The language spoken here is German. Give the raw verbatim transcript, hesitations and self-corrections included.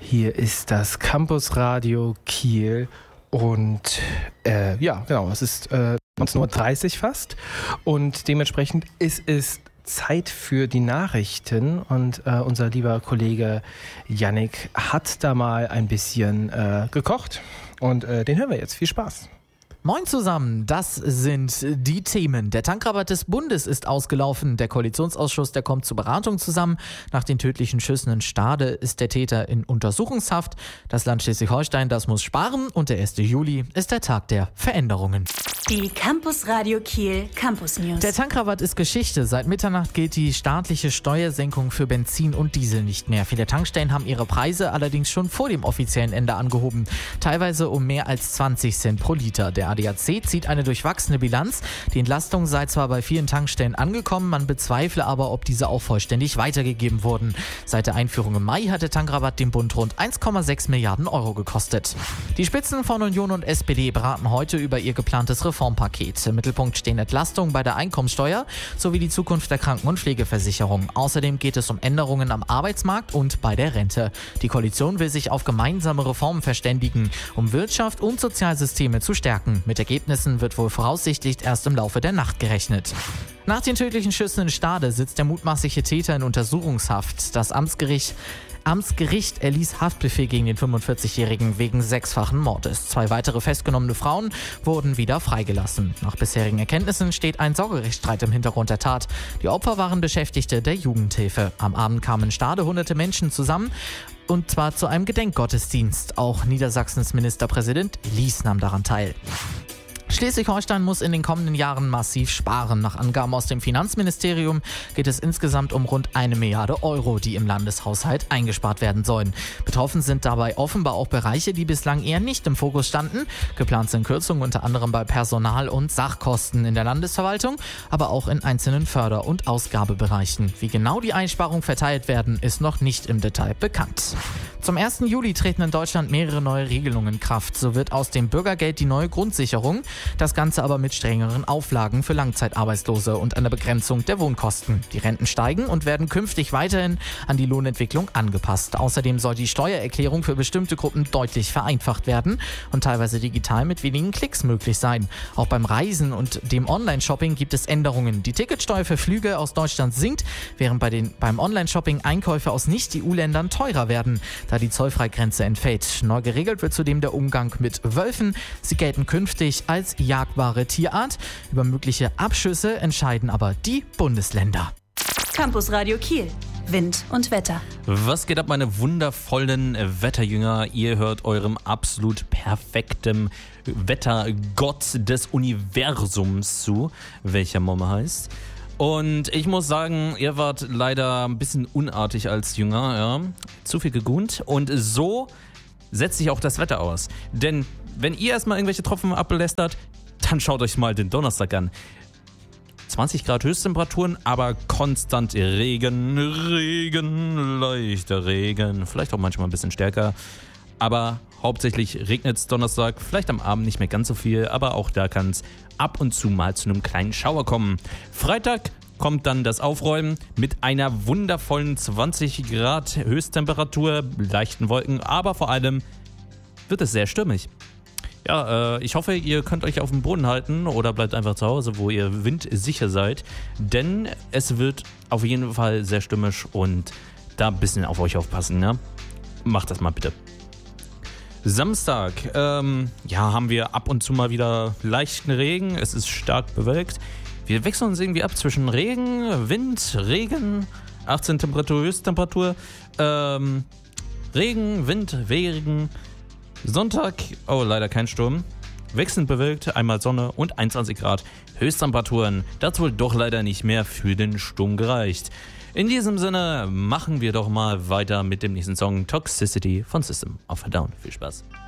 Hier ist das Campusradio Kiel und äh, ja, genau, es ist äh, neunzehn Uhr dreißig fast und dementsprechend ist es Zeit für die Nachrichten und äh, unser lieber Kollege Yannick hat da mal ein bisschen äh, gekocht und äh, den hören wir jetzt. Viel Spaß. Moin zusammen, das sind die Themen. Der Tankrabatt des Bundes ist ausgelaufen. Der Koalitionsausschuss, der kommt zur Beratung zusammen. Nach den tödlichen Schüssen in Stade ist der Täter in Untersuchungshaft. Das Land Schleswig-Holstein, das muss sparen. Und der erste Juli ist der Tag der Veränderungen. Die Campus Radio Kiel Campus News. Der Tankrabatt ist Geschichte. Seit Mitternacht gilt die staatliche Steuersenkung für Benzin und Diesel nicht mehr. Viele Tankstellen haben ihre Preise allerdings schon vor dem offiziellen Ende angehoben. Teilweise um mehr als zwanzig Cent pro Liter. Der A D A C zieht eine durchwachsene Bilanz. Die Entlastung sei zwar bei vielen Tankstellen angekommen, man bezweifle aber, ob diese auch vollständig weitergegeben wurden. Seit der Einführung im Mai hat der Tankrabatt dem Bund rund eins Komma sechs Milliarden Euro gekostet. Die Spitzen von Union und S P D beraten heute über ihr geplantes Reformpaket. Im Mittelpunkt stehen Entlastungen bei der Einkommensteuer sowie die Zukunft der Kranken- und Pflegeversicherung. Außerdem geht es um Änderungen am Arbeitsmarkt und bei der Rente. Die Koalition will sich auf gemeinsame Reformen verständigen, um Wirtschaft und Sozialsysteme zu stärken. Mit Ergebnissen wird wohl voraussichtlich erst im Laufe der Nacht gerechnet. Nach den tödlichen Schüssen in Stade sitzt der mutmaßliche Täter in Untersuchungshaft. Das Amtsgericht Amtsgericht erließ Haftbefehl gegen den fünfundvierzigjährigen wegen sechsfachen Mordes. Zwei weitere festgenommene Frauen wurden wieder freigelassen. Nach bisherigen Erkenntnissen steht ein Sorgerechtsstreit im Hintergrund der Tat. Die Opfer waren Beschäftigte der Jugendhilfe. Am Abend kamen in Stade hunderte Menschen zusammen. Und zwar zu einem Gedenkgottesdienst. Auch Niedersachsens Ministerpräsident Lies nahm daran teil. Schleswig-Holstein muss in den kommenden Jahren massiv sparen. Nach Angaben aus dem Finanzministerium geht es insgesamt um rund eine Milliarde Euro, die im Landeshaushalt eingespart werden sollen. Betroffen sind dabei offenbar auch Bereiche, die bislang eher nicht im Fokus standen. Geplant sind Kürzungen unter anderem bei Personal- und Sachkosten in der Landesverwaltung, aber auch in einzelnen Förder- und Ausgabebereichen. Wie genau die Einsparungen verteilt werden, ist noch nicht im Detail bekannt. Zum ersten Juli treten in Deutschland mehrere neue Regelungen in Kraft. So wird aus dem Bürgergeld die neue Grundsicherung. Das Ganze aber mit strengeren Auflagen für Langzeitarbeitslose und einer Begrenzung der Wohnkosten. Die Renten steigen und werden künftig weiterhin an die Lohnentwicklung angepasst. Außerdem soll die Steuererklärung für bestimmte Gruppen deutlich vereinfacht werden und teilweise digital mit wenigen Klicks möglich sein. Auch beim Reisen und dem Online-Shopping gibt es Änderungen. Die Ticketsteuer für Flüge aus Deutschland sinkt, während bei den, beim Online-Shopping Einkäufe aus Nicht-E U-Ländern teurer werden, da die Zollfreigrenze entfällt. Neu geregelt wird zudem der Umgang mit Wölfen. Sie gelten künftig als jagbare Tierart. Über mögliche Abschüsse entscheiden aber die Bundesländer. Campus Radio Kiel. Wind und Wetter. Was geht ab, meine wundervollen Wetterjünger? Ihr hört eurem absolut perfekten Wettergott des Universums zu, welcher Momme heißt. Und ich muss sagen, ihr wart leider ein bisschen unartig als Jünger, ja. Zu viel gegunt. Und so setzt sich auch das Wetter aus. Denn wenn ihr erstmal irgendwelche Tropfen abbelästert, dann schaut euch mal den Donnerstag an. zwanzig Grad Höchsttemperaturen, aber konstant Regen, Regen, leichter Regen. Vielleicht auch manchmal ein bisschen stärker. Aber hauptsächlich regnet es Donnerstag, vielleicht am Abend nicht mehr ganz so viel, aber auch da kann es ab und zu mal zu einem kleinen Schauer kommen. Freitag kommt dann das Aufräumen mit einer wundervollen zwanzig Grad Höchsttemperatur, leichten Wolken, aber vor allem wird es sehr stürmisch. Ja, äh, ich hoffe, ihr könnt euch auf dem Boden halten oder bleibt einfach zu Hause, wo ihr windsicher seid, denn es wird auf jeden Fall sehr stürmisch und da ein bisschen auf euch aufpassen, ne? Macht das mal bitte. Samstag, ähm, ja, haben wir ab und zu mal wieder leichten Regen. Es ist stark bewölkt. Wir wechseln uns irgendwie ab zwischen Regen, Wind, Regen, achtzehn Temperatur, Höchsttemperatur, ähm, Regen, Wind, Regen. Sonntag, oh, leider kein Sturm. Wechselnd bewölkt, einmal Sonne und einundzwanzig Grad Höchsttemperaturen. Das hat wohl doch leider nicht mehr für den Sturm gereicht. In diesem Sinne machen wir doch mal weiter mit dem nächsten Song Toxicity von System of a Down. Viel Spaß.